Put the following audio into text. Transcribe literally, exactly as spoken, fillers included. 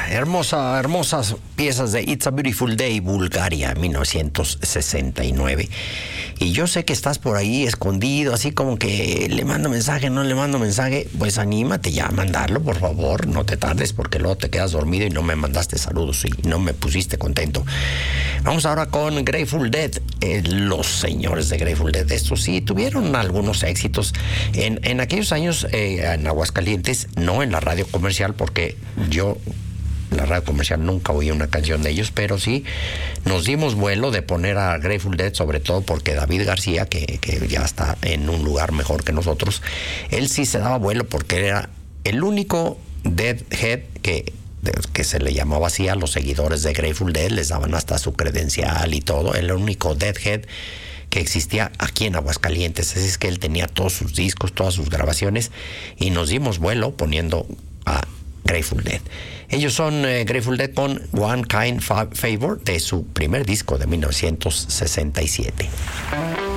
hermosa, hermosas piezas de It's a Beautiful Day, Bulgaria, mil novecientos sesenta y nueve. Y yo sé que estás por ahí escondido, así como que le mando mensaje, no le mando mensaje. Pues anímate ya a mandarlo, por favor, no te tardes, porque luego te quedas dormido y no me mandaste saludos y no me pusiste contento. Vamos ahora con Grateful Dead. Eh, los señores de Grateful Dead, estos sí tuvieron algunos éxitos en, en aquellos años eh, en Aguascalientes, no en la radio comercial, porque yo en la radio comercial nunca oí una canción de ellos, pero sí nos dimos vuelo de poner a Grateful Dead, sobre todo porque David García, que, que ya está en un lugar mejor que nosotros, él sí se daba vuelo porque era el único Deadhead que que se le llamaba así a los seguidores de Grateful Dead, les daban hasta su credencial y todo, el único Deadhead que existía aquí en Aguascalientes. Así es que él tenía todos sus discos, todas sus grabaciones, y nos dimos vuelo poniendo a Grateful Dead. Ellos son eh, Grateful Dead con One Kind Favor, de su primer disco de mil novecientos sesenta y siete.